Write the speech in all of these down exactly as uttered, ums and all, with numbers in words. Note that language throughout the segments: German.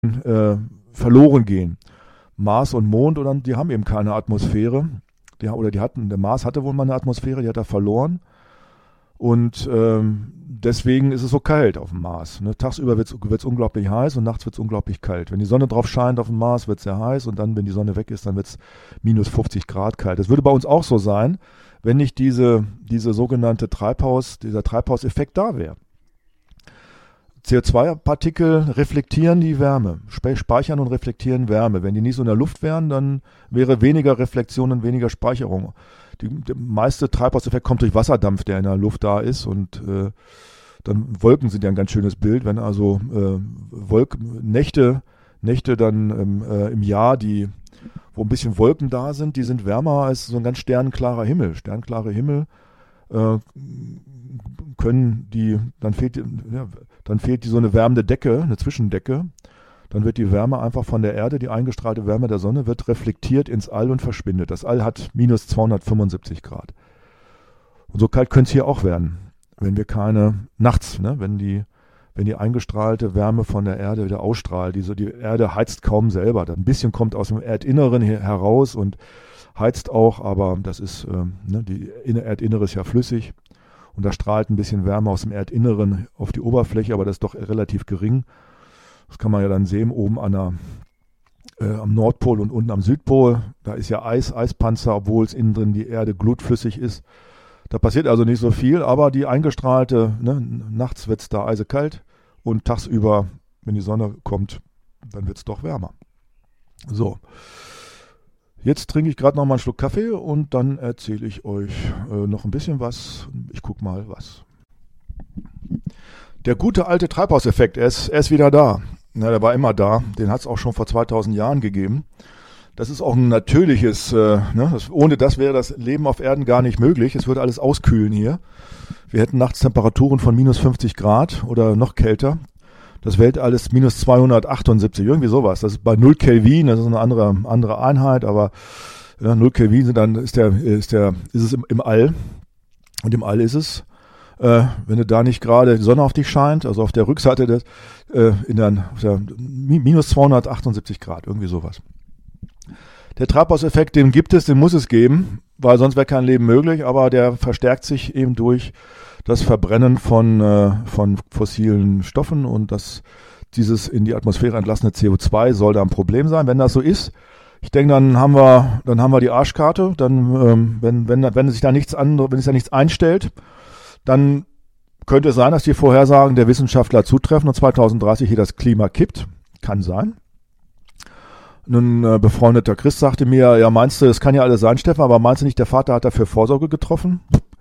äh, verloren gehen. Mars und Mond, oder, die haben eben keine Atmosphäre. Die, oder die hatten, der Mars hatte wohl mal eine Atmosphäre, die hat er verloren. Und ähm, deswegen ist es so kalt auf dem Mars. Ne? Tagsüber wird es unglaublich heiß und nachts wird es unglaublich kalt. Wenn die Sonne drauf scheint auf dem Mars, wird es sehr heiß und dann, wenn die Sonne weg ist, dann wird es minus fünfzig Grad kalt. Das würde bei uns auch so sein, wenn nicht diese, diese sogenannte Treibhaus, dieser Treibhauseffekt da wäre. C O zwei Partikel reflektieren die Wärme, speichern und reflektieren Wärme. Wenn die nicht so in der Luft wären, dann wäre weniger Reflexion und weniger Speicherung. Die, der meiste Treibhauseffekt kommt durch Wasserdampf, der in der Luft da ist, und äh, dann Wolken sind ja ein ganz schönes Bild. Wenn also äh, Wolk, Nächte, Nächte dann ähm, äh, im Jahr, die, wo ein bisschen Wolken da sind, die sind wärmer als so ein ganz sternklarer Himmel. Sternklare Himmel äh, können die, dann fehlt, ja, dann fehlt die so eine wärmende Decke, eine Zwischendecke. Dann wird die Wärme einfach von der Erde, die eingestrahlte Wärme der Sonne, wird reflektiert ins All und verschwindet. Das All hat minus zweihundertfünfundsiebzig Grad. Und so kalt könnte es hier auch werden, wenn wir keine, nachts, ne, wenn die, wenn die eingestrahlte Wärme von der Erde wieder ausstrahlt. Die, so, die Erde heizt kaum selber. Ein bisschen kommt aus dem Erdinneren heraus und heizt auch, aber das ist, ähm, ne, die Erdinnere ist ja flüssig. Und da strahlt ein bisschen Wärme aus dem Erdinneren auf die Oberfläche, aber das ist doch relativ gering. Das kann man ja dann sehen, oben an der, äh, am Nordpol und unten am Südpol. Da ist ja Eis, Eispanzer, obwohl es innen drin die Erde glutflüssig ist. Da passiert also nicht so viel, aber die eingestrahlte, ne, nachts wird es da eisekalt und tagsüber, wenn die Sonne kommt, dann wird es doch wärmer. So. Jetzt trinke ich gerade noch mal einen Schluck Kaffee und dann erzähle ich euch äh, noch ein bisschen was. Ich gucke mal was. Der gute alte Treibhauseffekt, er ist, er ist wieder da. Ja, der war immer da. Den hat es auch schon vor zweitausend Jahren gegeben. Das ist auch ein natürliches, äh, ne? das, ohne das wäre das Leben auf Erden gar nicht möglich. Es würde alles auskühlen hier. Wir hätten nachts Temperaturen von minus fünfzig Grad oder noch kälter. Das Weltall ist minus zweihundertachtundsiebzig, irgendwie sowas. Das ist bei null Kelvin, das ist eine andere, andere Einheit, aber ja, null Kelvin sind dann, ist der, ist der, ist es im, im All. Und im All ist es, äh, wenn du da nicht gerade die Sonne auf dich scheint, also auf der Rückseite des, äh, in der, auf der minus zweihundertachtundsiebzig Grad, irgendwie sowas. Der Treibhauseffekt, den gibt es, den muss es geben, weil sonst wäre kein Leben möglich, aber der verstärkt sich eben durch das Verbrennen von, äh, von fossilen Stoffen und das, dieses in die Atmosphäre entlassene C O zwei soll da ein Problem sein. Wenn das so ist, ich denke, dann haben wir, dann haben wir die Arschkarte. Dann, ähm, wenn, wenn, wenn sich da nichts anderes, wenn sich da nichts einstellt, dann könnte es sein, dass die Vorhersagen der Wissenschaftler zutreffen und zweitausenddreißig hier das Klima kippt. Kann sein. Ein äh, befreundeter Christ sagte mir, ja, meinst du, es kann ja alles sein, Stefan, aber meinst du nicht, der Vater hat dafür Vorsorge getroffen?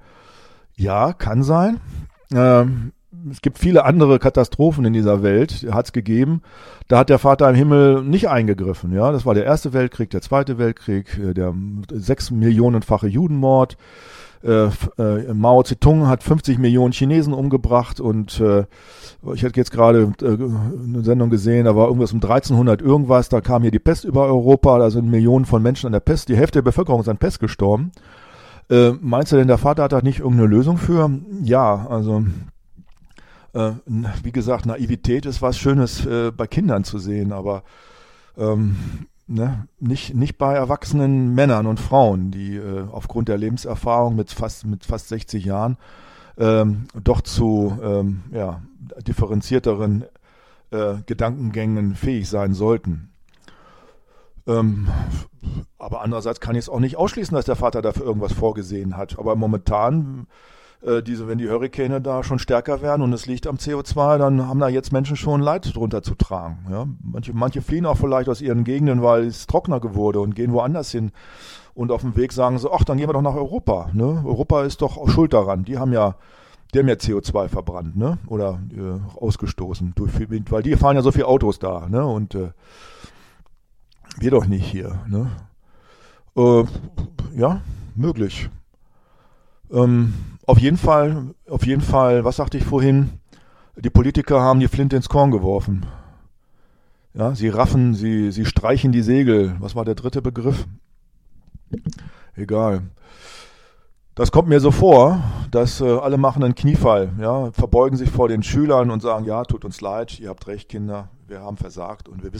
Ja, kann sein. Ähm, es gibt viele andere Katastrophen in dieser Welt, hat es gegeben. Da hat der Vater im Himmel nicht eingegriffen. Ja, das war der Erste Weltkrieg, der Zweite Weltkrieg, der sechs Millionenfache Judenmord. Äh, äh, Mao Zedong hat fünfzig Millionen Chinesen umgebracht und äh, ich hätte jetzt gerade äh, eine Sendung gesehen, da war irgendwas um dreizehnhundert irgendwas, da kam hier die Pest über Europa, da sind Millionen von Menschen an der Pest, die Hälfte der Bevölkerung ist an Pest gestorben. Äh, meinst du denn, der Vater hat da nicht irgendeine Lösung für? Ja, also äh, wie gesagt, Naivität ist was Schönes äh, bei Kindern zu sehen, aber ähm, ne, nicht, nicht bei erwachsenen Männern und Frauen, die äh, aufgrund der Lebenserfahrung mit fast, mit fast sechzig Jahren ähm, doch zu ähm, ja, differenzierteren äh, Gedankengängen fähig sein sollten. Ähm, aber andererseits kann ich es auch nicht ausschließen, dass der Vater dafür irgendwas vorgesehen hat. Aber momentan, äh, diese, wenn die Hurrikane da schon stärker werden und es liegt am C O zwei, dann haben da jetzt Menschen schon Leid drunter zu tragen. Ja? Manche, manche fliehen auch vielleicht aus ihren Gegenden, weil es trockener geworden und gehen woanders hin. Und auf dem Weg sagen sie, ach, dann gehen wir doch nach Europa. Ne? Europa ist doch schuld daran. Die haben ja, die haben ja C O zwei verbrannt, ne? Oder äh, ausgestoßen durch viel Wind, weil die fahren ja so viele Autos da, ne? Und äh, wir doch nicht hier, ne? Äh, ja, möglich. Ähm, auf jeden Fall, auf jeden Fall, was sagte ich vorhin? Die Politiker haben die Flinte ins Korn geworfen. Ja, sie raffen, sie, sie streichen die Segel. Was war der dritte Begriff? Egal. Das kommt mir so vor, dass äh, alle machen einen Kniefall, ja, verbeugen sich vor den Schülern und sagen, ja, tut uns leid, ihr habt recht, Kinder, wir haben versagt und wir